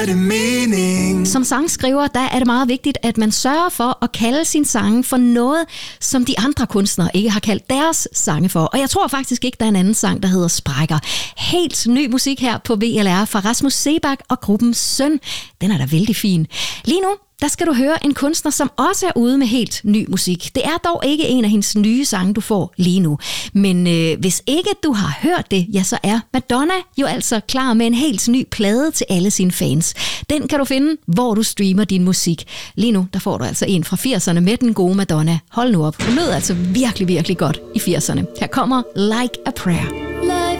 det mening? Som sangskriver, der er det meget vigtigt, at man sørger for at kalde sin sange for noget, som de andre kunstnere ikke har kaldt deres sange for. Og jeg tror faktisk ikke, der er en anden sang, der hedder Sprækker. Helt ny musik her på VLR fra Rasmus Seebach og gruppen Søn. Den er da vældig fin. Lige nu, der skal du høre en kunstner, som også er ude med helt ny musik. Det er dog ikke en af hendes nye sange, du får lige nu. Men hvis ikke du har hørt det, ja, så er Madonna jo altså klar med en helt ny plade til alle sine fans. Den kan du finde, hvor du streamer din musik. Lige nu, der får du altså en fra 80'erne med den gode Madonna. Hold nu op. Det lød altså virkelig, virkelig godt i 80'erne. Her kommer Like a Prayer.